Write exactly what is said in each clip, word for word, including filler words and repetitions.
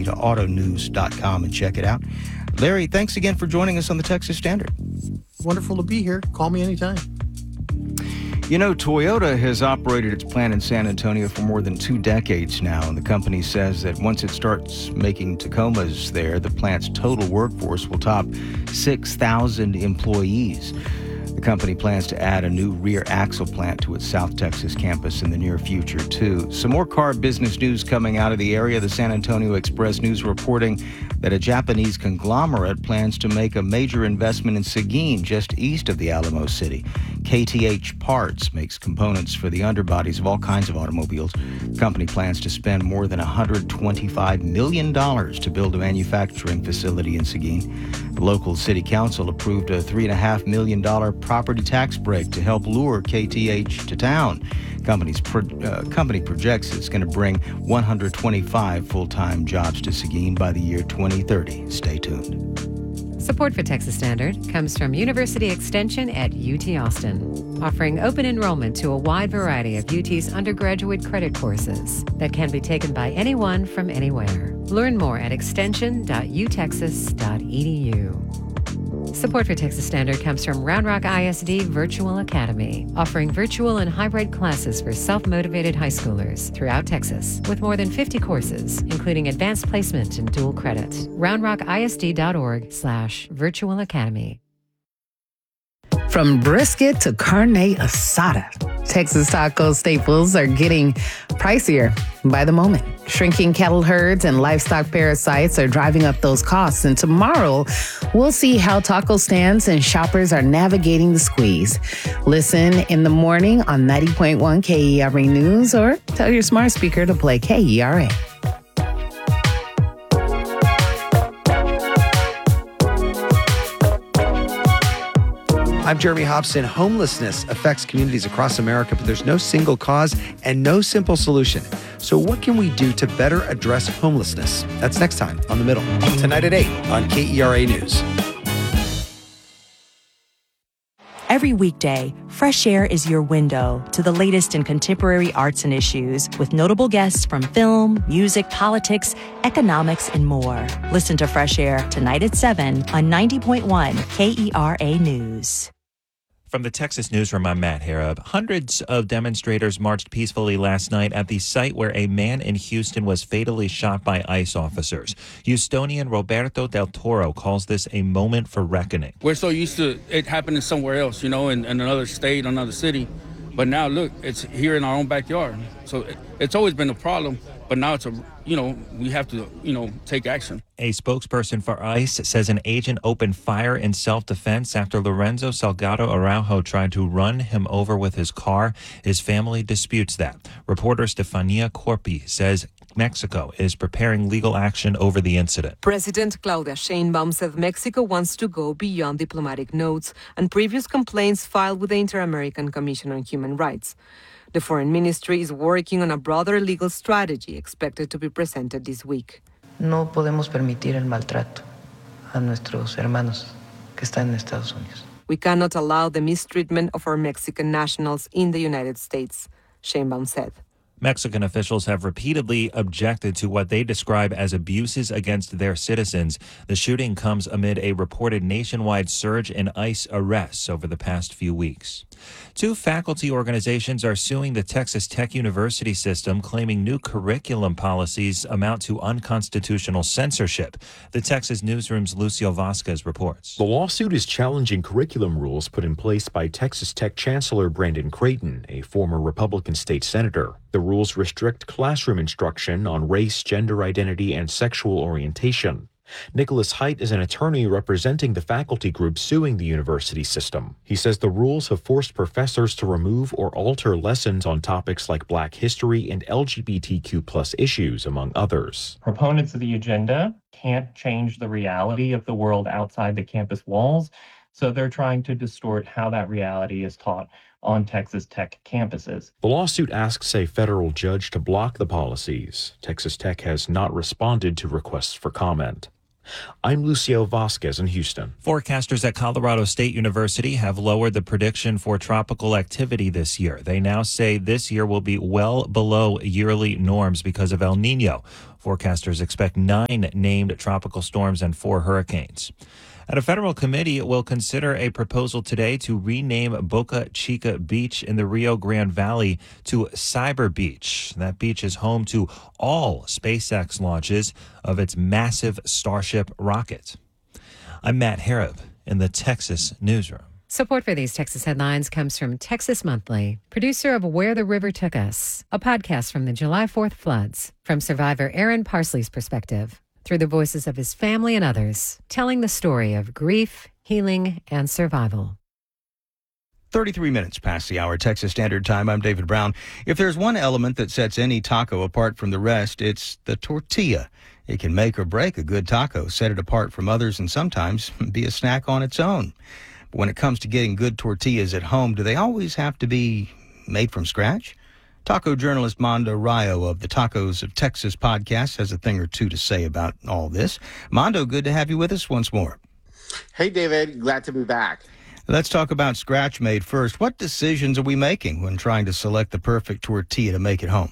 to auto news dot com and check it out. Larry, thanks again for joining us on the Texas Standard. Wonderful to be here. Call me anytime. You know, Toyota has operated its plant in San Antonio for more than two decades now, and the company says that once it starts making Tacomas there, the plant's total workforce will top six thousand employees. The company plans to add a new rear axle plant to its South Texas campus in the near future, too. Some more car business news coming out of the area. The San Antonio Express News reporting that a Japanese conglomerate plans to make a major investment in Seguin, just east of the Alamo City. K T H Parts makes components for the underbodies of all kinds of automobiles. The company plans to spend more than one hundred twenty-five million dollars to build a manufacturing facility in Seguin. The local city council approved a three point five million dollars property tax break to help lure K T H to town. Company's pro, uh, company projects it's going to bring one hundred twenty-five full-time jobs to Seguin by the year twenty thirty. Stay tuned. Support for Texas Standard comes from University Extension at U T Austin, offering open enrollment to a wide variety of U T's undergraduate credit courses that can be taken by anyone from anywhere. Learn more at extension dot u texas dot e d u. Support for Texas Standard comes from Round Rock I S D Virtual Academy, offering virtual and hybrid classes for self-motivated high schoolers throughout Texas, with more than fifty courses, including advanced placement and dual credit. round rock I S D dot org slash virtual academy. From brisket to carne asada, Texas taco staples are getting pricier by the moment. Shrinking cattle herds and livestock parasites are driving up those costs. And tomorrow, we'll see how taco stands and shoppers are navigating the squeeze. Listen in the morning on ninety point one K E R A News or tell your smart speaker to play K E R A. I'm Jeremy Hobson. Homelessness affects communities across America, but there's no single cause and no simple solution. So what can we do to better address homelessness? That's next time on The Middle, tonight at eight on K E R A News. Every weekday, Fresh Air is your window to the latest in contemporary arts and issues with notable guests from film, music, politics, economics, and more. Listen to Fresh Air tonight at seven on ninety point one K E R A News. From the Texas Newsroom, I'm Matt Harab. Hundreds of demonstrators marched peacefully last night at the site where a man in Houston was fatally shot by ICE officers. Houstonian Roberto Del Toro calls this a moment for reckoning. We're so used to it happening somewhere else, you know, in, in another state, another city. But now, look, it's here in our own backyard. So it, it's always been a problem, but now it's a, you know, we have to, you know, take action. A spokesperson for ICE says an agent opened fire in self-defense after Lorenzo Salgado Araujo tried to run him over with his car. His family disputes that. Reporter Stefania Corpi says Mexico is preparing legal action over the incident. President Claudia Sheinbaum said Mexico wants to go beyond diplomatic notes and previous complaints filed with the Inter-American Commission on Human Rights. The Foreign Ministry is working on a broader legal strategy expected to be presented this week. No podemos permitir el maltrato a nuestros hermanos que están en Estados Unidos. We cannot allow the mistreatment of our Mexican nationals in the United States, Sheinbaum said. Mexican officials have repeatedly objected to what they describe as abuses against their citizens. The shooting comes amid a reported nationwide surge in ICE arrests over the past few weeks. Two faculty organizations are suing the Texas Tech University system, claiming new curriculum policies amount to unconstitutional censorship. The Texas Newsroom's Lucio Vasquez reports. The lawsuit is challenging curriculum rules put in place by Texas Tech Chancellor Brandon Creighton, a former Republican state senator. The rules restrict classroom instruction on race, gender identity, and sexual orientation. Nicholas Haidt is an attorney representing the faculty group suing the university system. He says the rules have forced professors to remove or alter lessons on topics like Black history and L G B T Q plus issues, among others. Proponents of the agenda can't change the reality of the world outside the campus walls, so they're trying to distort how that reality is taught on Texas Tech campuses. The lawsuit asks a federal judge to block the policies. Texas Tech has not responded to requests for comment. I'm Lucio Vasquez in Houston. Forecasters at Colorado State University have lowered the prediction for tropical activity this year. They now say this year will be well below yearly norms because of El Nino. Forecasters expect nine named tropical storms and four hurricanes. And a federal committee will consider a proposal today to rename Boca Chica Beach in the Rio Grande Valley to Cyber Beach. That beach is home to all SpaceX launches of its massive Starship rocket. I'm Matt Harrop in the Texas Newsroom. Support for these Texas headlines comes from Texas Monthly, producer of Where the River Took Us, a podcast from the July fourth floods, from survivor Aaron Parsley's perspective, through the voices of his family and others, telling the story of grief, healing, and survival. thirty-three minutes past the hour, Texas Standard Time. I'm David Brown. If there's one element that sets any taco apart from the rest, it's the tortilla. It can make or break a good taco, set it apart from others, and sometimes be a snack on its own. But when it comes to getting good tortillas at home, do they always have to be made from scratch? Taco journalist Mondo Rayo of the Tacos of Texas podcast has a thing or two to say about all this. Mondo, good to have you with us once more. Hey, David. Glad to be back. Let's talk about scratch made first. What decisions are we making when trying to select the perfect tortilla to make at home?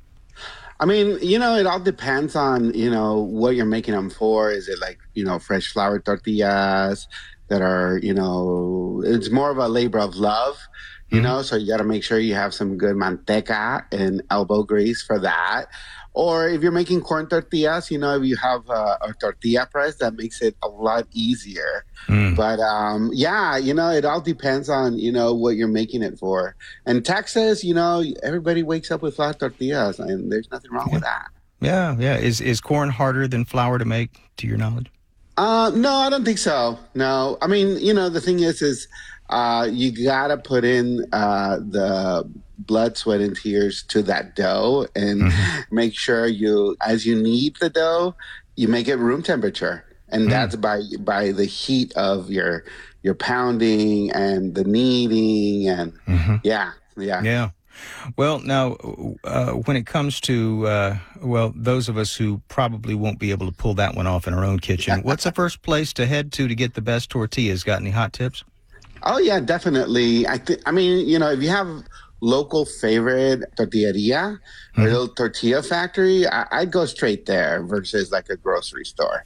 I mean, you know, it all depends on, you know, what you're making them for. Is it like, you know, fresh flour tortillas that are, you know, it's more of a labor of love, you mm-hmm. know, so you got to make sure you have some good manteca and elbow grease for that. Or if you're making corn tortillas, you know, if you have a, a tortilla press, that makes it a lot easier. Mm. But, um, yeah, you know, it all depends on, you know, what you're making it for. And Texas, you know, everybody wakes up with flour tortillas, and there's nothing wrong yeah. with that. Yeah, yeah. Is is corn harder than flour to make, to your knowledge? Uh, no, I don't think so. No. I mean, you know, the thing is, is uh, you got to put in uh, the blood, sweat, and tears to that dough and mm-hmm. make sure you, as you knead the dough, you make it room temperature. And mm-hmm. that's by by the heat of your your pounding and the kneading. And mm-hmm. yeah, yeah. Yeah. Well, now, uh, when it comes to, uh, well, those of us who probably won't be able to pull that one off in our own kitchen, what's the first place to head to to get the best tortillas? Got any hot tips? Oh, yeah, definitely. I think, I mean, you know, if you have local favorite tortilleria mm-hmm. or little tortilla factory, I- I'd go straight there versus like a grocery store.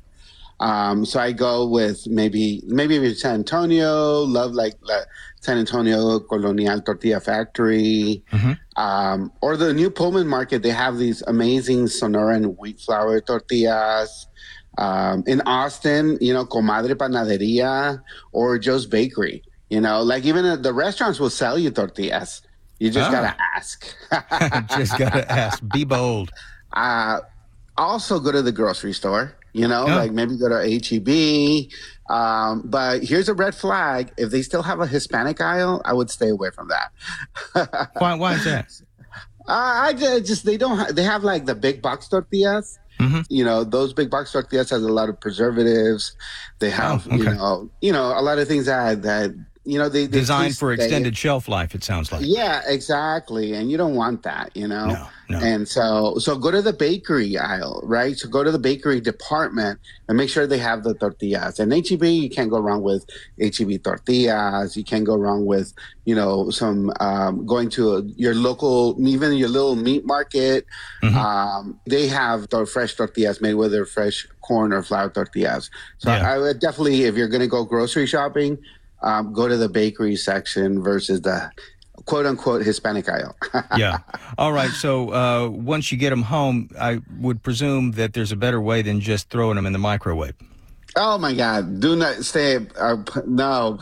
Um, so I go with maybe, maybe if it's San Antonio, love like, like San Antonio Colonial Tortilla Factory, mm-hmm. um, or the new Pullman Market. They have these amazing Sonoran wheat flour tortillas. Um, in Austin, you know, Comadre Panaderia or Joe's Bakery. You know, like even uh, the restaurants will sell you tortillas. You just oh. gotta ask. Just gotta ask. Be bold. Uh, also go to the grocery store. You know, oh. like maybe go to H E B. Um, but here's a red flag. If they still have a Hispanic aisle, I would stay away from that. why, why is that? Uh, I just, they don't, ha- they have like the big box tortillas. Mm-hmm. You know, those big box tortillas has a lot of preservatives. They have, oh, okay. you know, you know, a lot of things that, that, you know, they, they designed for extended shelf life, it sounds like. Yeah, exactly. And you don't want that, you know? No, no. And so, so go to the bakery aisle, right? So go to the bakery department and make sure they have the tortillas. And H E B, you can't go wrong with H E B tortillas. You can't go wrong with, you know, some, um, going to a, your local, even your little meat market. Mm-hmm. Um, they have the fresh tortillas made with their fresh corn or flour tortillas. So yeah. I would definitely, if you're going to go grocery shopping, Um, go to the bakery section versus the quote-unquote Hispanic aisle. Yeah. All right. So uh, once you get them home, I would presume that there's a better way than just throwing them in the microwave. Oh, my God. Do not stay. Uh, no.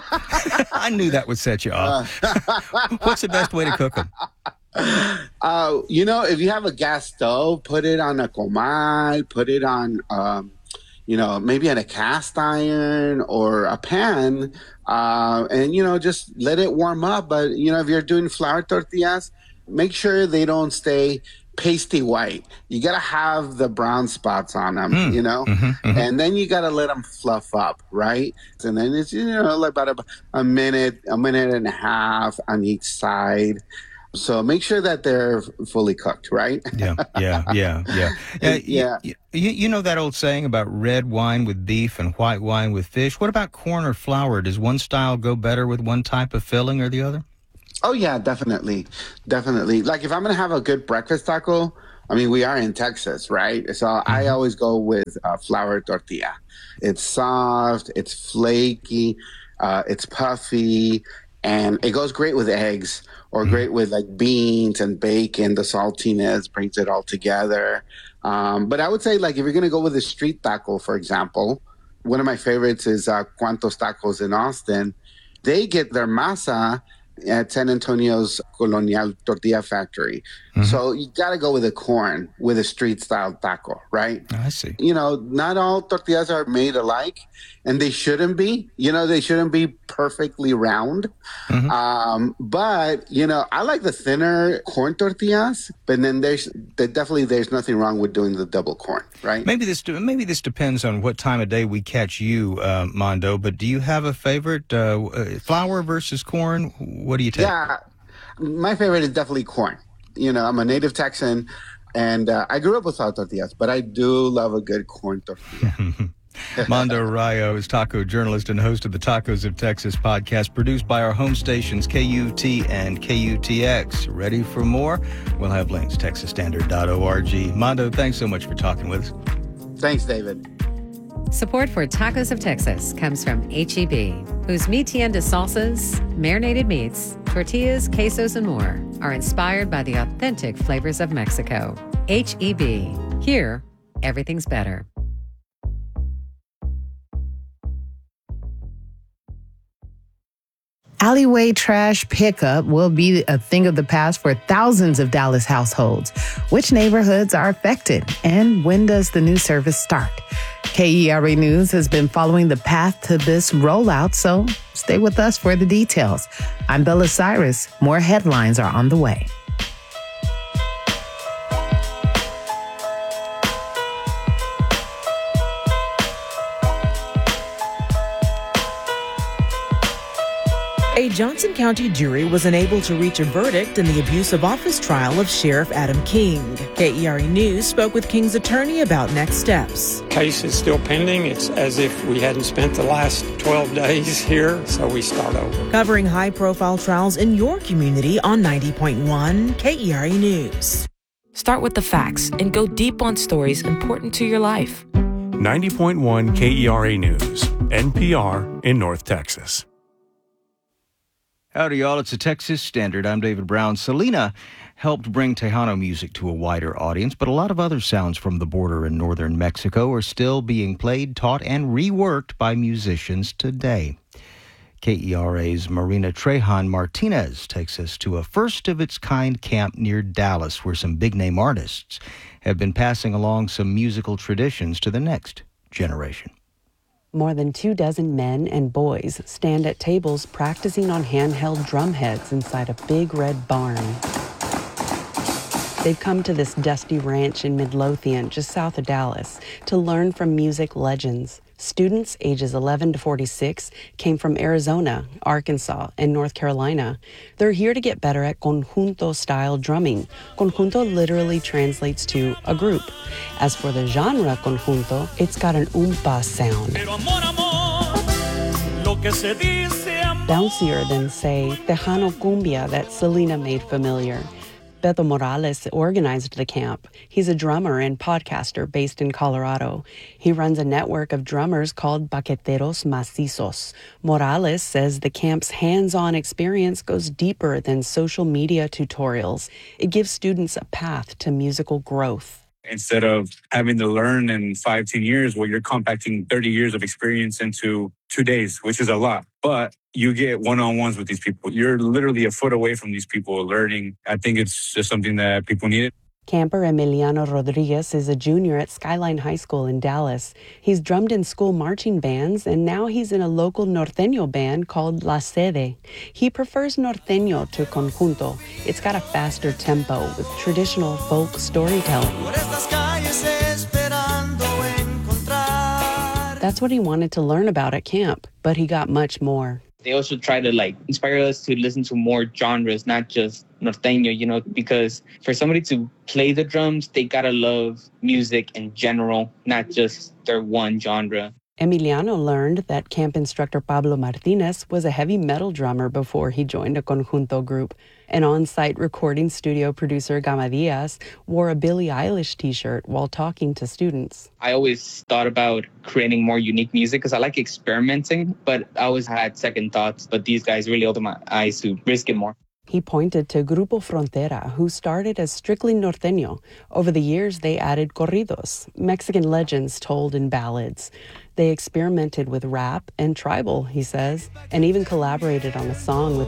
I knew that would set you off. Uh, What's the best way to cook them? Uh, you know, if you have a gas stove, put it on a comal, put it on... Um, you know, maybe on a cast iron or a pan, uh, and, you know, just let it warm up. But, you know, if you're doing flour tortillas, make sure they don't stay pasty white. You got to have the brown spots on them, mm. you know, mm-hmm, mm-hmm. and then you got to let them fluff up, right? And then it's, you know, like about a, a minute, a minute and a half on each side. So make sure that they're fully cooked, right? yeah, yeah, yeah, yeah. yeah, yeah. You, you, you know that old saying about red wine with beef and white wine with fish? What about corn or flour? Does one style go better with one type of filling or the other? Oh, yeah, definitely. Definitely. Like if I'm going to have a good breakfast taco, I mean, we are in Texas, right? So mm-hmm. I always go with uh, flour tortilla. It's soft, it's flaky, uh, it's puffy, and it goes great with eggs or mm-hmm. great with like beans and bacon. The saltiness brings it all together. Um, but I would say, like, if you're going to go with a street taco, for example, one of my favorites is uh, Cuantos Tacos in Austin. They get their masa at San Antonio's Colonial Tortilla Factory. Mm-hmm. So you got to go with a corn, with a street-style taco, right? Oh, I see. You know, not all tortillas are made alike, and they shouldn't be. You know, they shouldn't be perfectly round. Mm-hmm. Um, but, you know, I like the thinner corn tortillas, but then there's there definitely there's nothing wrong with doing the double corn, right? Maybe this maybe this depends on what time of day we catch you, uh, Mondo, but do you have a favorite? Uh, flour versus corn? What do you take? Yeah, my favorite is definitely corn. You know, I'm a native Texan, and uh, I grew up with flour tortillas, but I do love a good corn tortilla. Mondo Rayo is taco journalist and host of the Tacos of Texas podcast, produced by our home stations K U T and K U T X. Ready for more? We'll have links, texas standard dot org. Mondo, thanks so much for talking with us. Thanks, David. Support for Tacos of Texas comes from H E B, whose Mi Tienda salsas, marinated meats, tortillas, quesos, and more are inspired by the authentic flavors of Mexico. H E B. Here, everything's better. Alleyway trash pickup will be a thing of the past for thousands of Dallas households. Which neighborhoods are affected, and when does the new service start? K E R A News has been following the path to this rollout, so stay with us for the details. I'm Bella Cyrus. More headlines are on the way. A Johnson County jury was unable to reach a verdict in the abuse of office trial of Sheriff Adam King. K E R A News spoke with King's attorney about next steps. Case is still pending. It's as if we hadn't spent the last twelve days here, so we start over. Covering high-profile trials in your community on ninety point one K E R A News. Start with the facts and go deep on stories important to your life. ninety point one K E R A News, N P R in North Texas. Howdy, y'all. It's a Texas Standard. I'm David Brown. Selena helped bring Tejano music to a wider audience, but a lot of other sounds from the border in northern Mexico are still being played, taught, and reworked by musicians today. K E R A's Marina Trejan Martinez takes us to a first-of-its-kind camp near Dallas, where some big-name artists have been passing along some musical traditions to the next generation. More than two dozen men and boys stand at tables practicing on handheld drum heads inside a big red barn. They've come to this dusty ranch in Midlothian, just south of Dallas, to learn from music legends. Students ages eleven to forty-six came from Arizona, Arkansas, and North Carolina. They're here to get better at conjunto-style drumming. Conjunto literally translates to a group. As for the genre conjunto, it's got an oompa sound. Bouncier than, say, Tejano cumbia that Selena made familiar. Beto Morales organized the camp. He's a drummer and podcaster based in Colorado. He runs a network of drummers called Baqueteros Macizos. Morales says the camp's hands-on experience goes deeper than social media tutorials. It gives students a path to musical growth. Instead of having to learn in five, ten years, well, you're compacting thirty years of experience into two days, which is a lot. But you get one-on-ones with these people. You're literally a foot away from these people learning. I think it's just something that people need. Camper Emiliano Rodriguez is a junior at Skyline High School in Dallas. He's drummed in school marching bands, and now he's in a local norteño band called La Sede. He prefers norteño to conjunto. It's got a faster tempo with traditional folk storytelling. That's what he wanted to learn about at camp, but he got much more. They also try to like inspire us to listen to more genres, not just norteño, you know, because for somebody to play the drums, they gotta love music in general, not just their one genre. Emiliano learned that camp instructor Pablo Martinez was a heavy metal drummer before he joined a conjunto group. An on-site recording studio producer, Gama Diaz, wore a Billie Eilish t-shirt while talking to students. I always thought about creating more unique music because I like experimenting, but I always had second thoughts. But these guys really opened my eyes to risk it more. He pointed to Grupo Frontera, who started as strictly norteño. Over the years, they added corridos, Mexican legends told in ballads. They experimented with rap and tribal, he says, and even collaborated on a song with